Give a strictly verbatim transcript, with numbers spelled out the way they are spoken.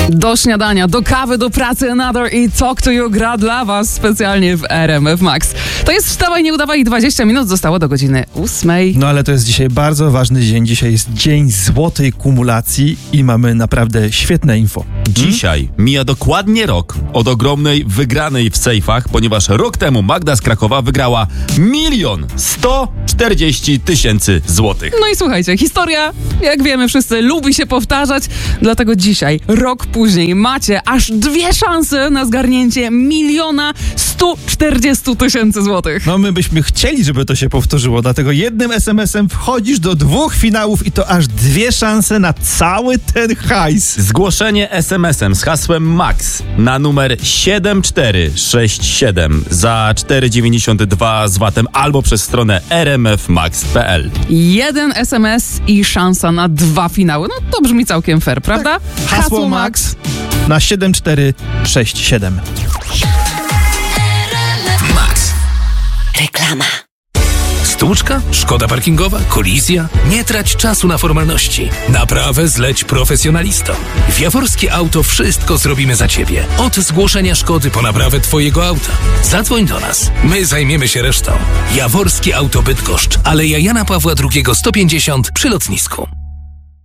Do śniadania, do kawy, do pracy Another i Talk to You gra dla was specjalnie w R M F Max. To jest Wstawaj, nie udawaj, dwadzieścia minut zostało do godziny ósmej. No ale to jest dzisiaj bardzo ważny dzień. Dzisiaj jest dzień złotej kumulacji i mamy naprawdę świetne info. Dzisiaj mija dokładnie rok od ogromnej wygranej w sejfach, ponieważ rok temu Magda z Krakowa wygrała milion sto czterdzieści tysięcy złotych. No i słuchajcie, historia, jak wiemy wszyscy, lubi się powtarzać, dlatego dzisiaj, rok później, macie aż dwie szanse na zgarnięcie miliona sto czterdzieści tysięcy złotych. No my byśmy chcieli, żeby to się powtórzyło, dlatego jednym es em esem wchodzisz do dwóch finałów i to aż dwie szanse na cały ten hajs. Zgłoszenie es em esem z hasłem MAX na numer siedem cztery sześć siedem za cztery dziewięćdziesiąt dwa z vatem albo przez stronę r m f max kropka p l. Jeden es em es i szansa na dwa finały. No to brzmi całkiem fair, prawda? Tak. Hasło, Hasło Max na siedem cztery sześć siedem. Max. Reklama. Stłuczka? Szkoda parkingowa? Kolizja? Nie trać czasu na formalności. Naprawę zleć profesjonalistom. W Jaworskie Auto wszystko zrobimy za Ciebie. Od zgłoszenia szkody po naprawę Twojego auta. Zadzwoń do nas. My zajmiemy się resztą. Jaworskie Auto Bydgoszcz. Aleja Jana Pawła drugiego sto pięćdziesiąt przy lotnisku.